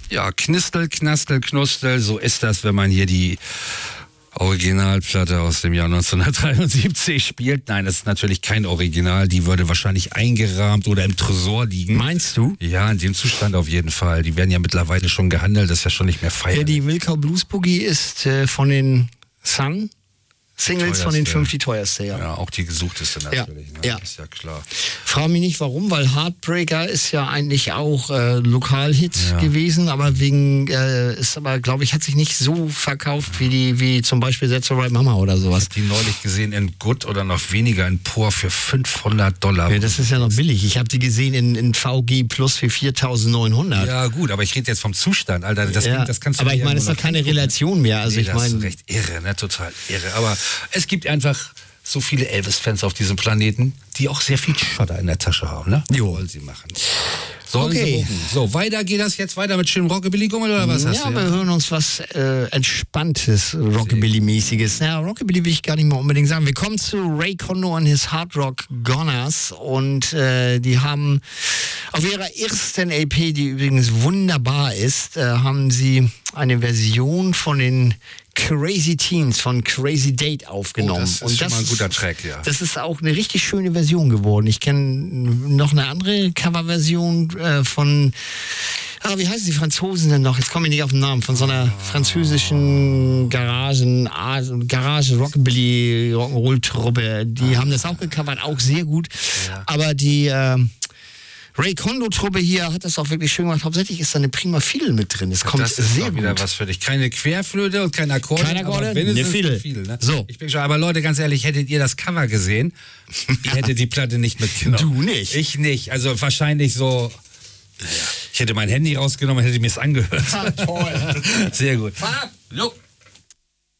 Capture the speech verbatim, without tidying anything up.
Ja, Knistel, Knastel, Knustel, so ist das, wenn man hier die Originalplatte aus dem Jahr neunzehnhundertdreiundsiebzig spielt. Nein, das ist natürlich kein Original. Die würde wahrscheinlich eingerahmt oder im Tresor liegen. Meinst du? Ja, in dem Zustand auf jeden Fall. Die werden ja mittlerweile schon gehandelt. Das ist ja schon nicht mehr feierlich. Ja, die Wilkau Blues Boogie ist äh, von den Sun Singles von den fünf die teuerste, ja. Ja, auch die gesuchteste natürlich. Ja, ne? ja. Ist ja klar. Frage mich nicht warum, weil Heartbreaker ist ja eigentlich auch äh, Lokalhit Ja. gewesen, aber wegen, äh, ist aber, glaube ich, hat sich nicht so verkauft wie die, wie zum Beispiel That's Alright Mama oder sowas. Die neulich gesehen in Good oder noch weniger in Pur für fünfhundert Dollar. Ja, das ist ja noch billig. Ich habe die gesehen in, in V G Plus für viertausendneunhundert. Ja gut, aber ich rede jetzt vom Zustand, Alter. Das, Ja, das kannst du aber dir ich ja meine, nur das ist doch noch keine angucken. Relation mehr. Also Nee, ich da hast du meine, recht, irre, ne? Total irre. Aber es gibt einfach so viele Elvis-Fans auf diesem Planeten, die auch sehr viel Schotter in der Tasche haben, ne? Jo. Wollen sie machen. Sollen Okay. sie gucken. So, weiter geht das jetzt weiter mit schönem Rockabilly-Gummel oder was hast ja, du? wir hören uns was äh, Entspanntes, Rockabilly-mäßiges. Ja, Rockabilly will ich gar nicht mal unbedingt sagen. Wir kommen zu Ray Kondo und his Hard Rock Goners und äh, die haben auf ihrer ersten L P, die übrigens wunderbar ist, äh, haben sie eine Version von den Crazy Teens von Crazy Date aufgenommen. Oh, das ist und schon mal ein guter Track, ja. Das ist auch eine richtig schöne Version geworden. Ich kenne noch eine andere Coverversion äh, von, ah, wie heißen die Franzosen denn noch? Jetzt komme ich nicht auf den Namen. Von so einer französischen Garagen, ah, Garage Rockabilly Rock'n'Roll-Truppe. Die Ah. haben das auch gecovert, auch sehr gut. Ja. Aber die äh, Ray Kondo-Truppe hier hat das auch wirklich schön gemacht. Hauptsächlich ist da eine prima Fiddle mit drin. Das kommt Das ist sehr doch wieder gut. was für dich. Keine Querflöte und kein Akkord. Kein Akkorde, eine Fiddle. Ne? So. Ich bin schon, aber Leute, ganz ehrlich, hättet ihr das Cover gesehen, ihr hättet die Platte nicht mitgenommen. Du nicht? Ich nicht. Also wahrscheinlich so. Ich hätte mein Handy rausgenommen, hätte mir es angehört. Ah, toll. Sehr gut. Fahr ab. Jo.